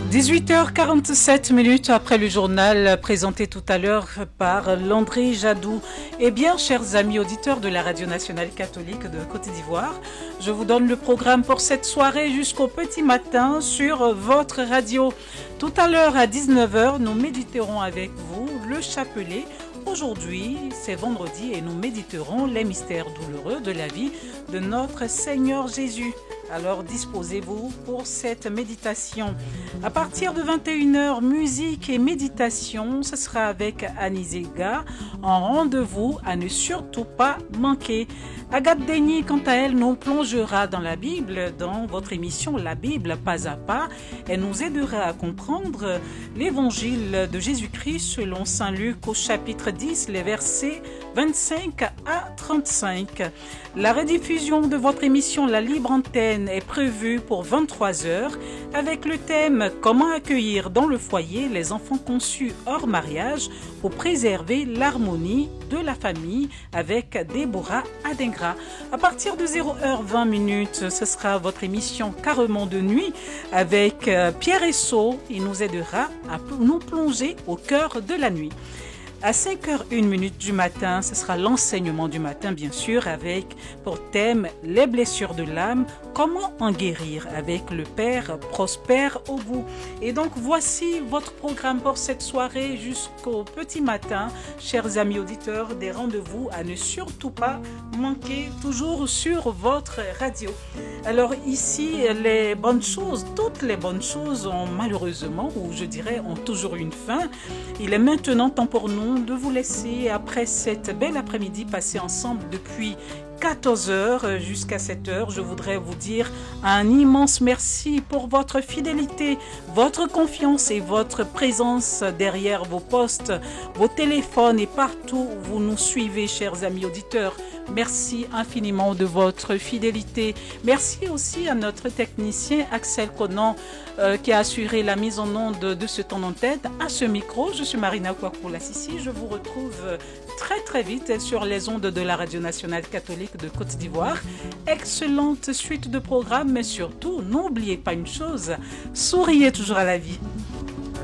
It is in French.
18h47 après le journal présenté tout à l'heure par Landry Jadou. Eh bien, chers amis auditeurs de la Radio Nationale Catholique de Côte d'Ivoire, je vous donne le programme pour cette soirée jusqu'au petit matin sur votre radio. Tout à l'heure à 19h, nous méditerons avec vous le chapelet. Aujourd'hui, c'est vendredi et nous méditerons les mystères douloureux de la vie de notre Seigneur Jésus. Alors disposez-vous pour cette méditation. À partir de 21h, musique et méditation, ce sera avec Anizega en rendez-vous à ne surtout pas manquer. Agathe Denis, quant à elle, nous plongera dans la Bible, dans votre émission La Bible pas à pas. Elle nous aidera à comprendre l'évangile de Jésus-Christ selon Saint Luc au chapitre 10, les versets 25 à 35. La rediffusion de votre émission La Libre Antenne est prévue pour 23h avec le thème « Comment accueillir dans le foyer les enfants conçus hors mariage pour préserver l'harmonie de la famille » avec Déborah Adingra. À partir de 0h20, ce sera votre émission Carrément de nuit avec Pierre Esso. Il nous aidera à nous plonger au cœur de la nuit. À 5h01 du matin, ce sera l'enseignement du matin, bien sûr, avec pour thème les blessures de l'âme, comment en guérir avec le Père Prosper Ogou. Et donc, voici votre programme pour cette soirée jusqu'au petit matin. Chers amis auditeurs, des rendez-vous à ne surtout pas manquer, toujours sur votre radio. Alors ici, les bonnes choses, toutes les bonnes choses ont malheureusement, ou je dirais, ont toujours une fin. Il est maintenant temps pour nous de vous laisser après cette belle après-midi passée ensemble depuis 14h jusqu'à 7h. Je voudrais vous dire un immense merci pour votre fidélité, votre confiance et votre présence derrière vos postes, vos téléphones et partout où vous nous suivez, chers amis auditeurs. Merci infiniment de votre fidélité. Merci aussi à notre technicien Axel Conan qui a assuré la mise en onde de ce temps d'antenne. À ce micro, je suis Marina Kouakou-Lassissi. Je vous retrouve très vite sur les ondes de la Radio Nationale Catholique de Côte d'Ivoire. Excellente suite de programmes, mais surtout, n'oubliez pas une chose, souriez toujours à la vie.